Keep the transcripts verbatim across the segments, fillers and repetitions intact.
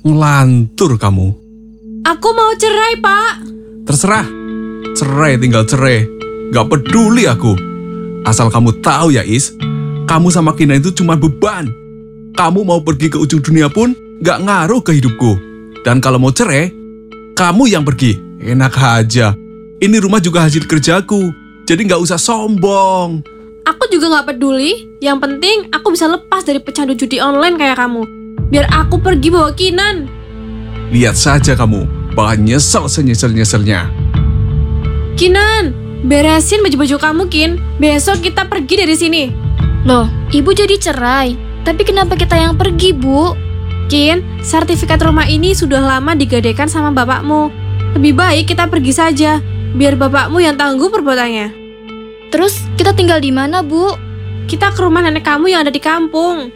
Ngelantur kamu. Aku mau cerai, Pak. Terserah. Cerai tinggal cerai. Gak peduli aku. Asal kamu tahu ya, Is. Kamu sama Kinan itu cuma beban. Kamu mau pergi ke ujung dunia pun gak ngaruh ke hidupku. Dan kalau mau cerai, kamu yang pergi. Enak aja. Ini rumah juga hasil kerjaku. Jadi gak usah sombong. Aku juga gak peduli. Yang penting aku bisa lepas dari pecandu judi online kayak kamu. Biar aku pergi bawa Kinan. Lihat saja kamu, bakal nyesel senyesel-nyeselnya. Kinan, beresin baju-baju kamu, Kin. Besok kita pergi dari sini. Loh, ibu jadi cerai. Tapi kenapa kita yang pergi, Bu? Kin, sertifikat rumah ini sudah lama digadaikan sama bapakmu. Lebih baik kita pergi saja, biar bapakmu yang tangguh perbuatannya. Terus kita tinggal di mana, Bu? Kita ke rumah nenek kamu yang ada di kampung.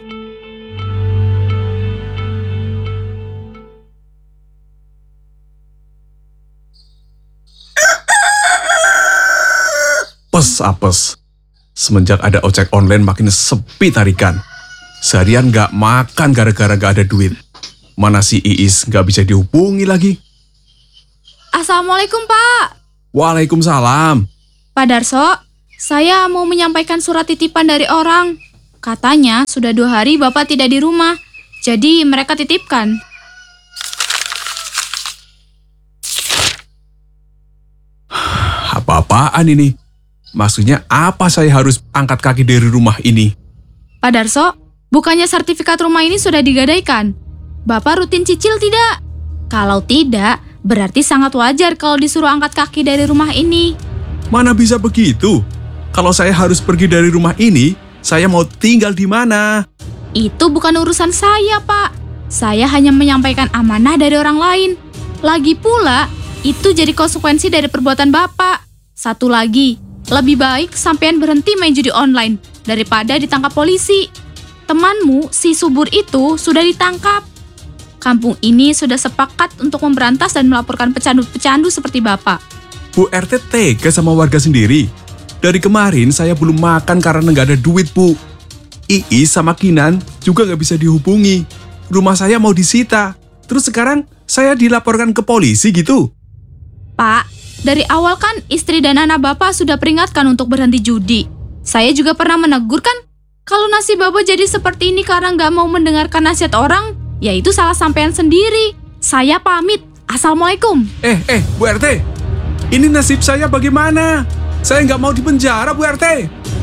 Apes apes. Semenjak ada ojek online makin sepi tarikan. Seharian gak makan gara-gara gak ada duit. Mana si Iis gak bisa dihubungi lagi. Assalamualaikum, Pak. Waalaikumsalam. Pak Darso, saya mau menyampaikan surat titipan dari orang. Katanya sudah dua hari Bapak tidak di rumah. Jadi mereka titipkan. Apa-apaan ini? Maksudnya apa saya harus angkat kaki dari rumah ini? Pak Darso, bukannya sertifikat rumah ini sudah digadaikan? Bapak rutin cicil tidak? Kalau tidak, berarti sangat wajar kalau disuruh angkat kaki dari rumah ini. Mana bisa begitu? Kalau saya harus pergi dari rumah ini, saya mau tinggal di mana? Itu bukan urusan saya, Pak. Saya hanya menyampaikan amanah dari orang lain. Lagi pula, itu jadi konsekuensi dari perbuatan Bapak. Satu lagi, lebih baik sampean berhenti main judi online daripada ditangkap polisi. Temanmu, si Subur itu, sudah ditangkap. Kampung ini sudah sepakat untuk memberantas dan melaporkan pecandu-pecandu seperti Bapak. Bu R T tega sama warga sendiri. Dari kemarin saya belum makan karena nggak ada duit, Bu. Iis sama Kinan juga nggak bisa dihubungi. Rumah saya mau disita. Terus sekarang saya dilaporkan ke polisi gitu. Pak, dari awal kan istri dan anak Bapak sudah peringatkan untuk berhenti judi. Saya juga pernah menegur kan, kalau nasib Bapak jadi seperti ini karena nggak mau mendengarkan nasihat orang, ya itu salah sampean sendiri. Saya pamit. Assalamualaikum. Eh, eh, Bu R T. Ini nasib saya bagaimana? Saya nggak mau dipenjara, Bu R T.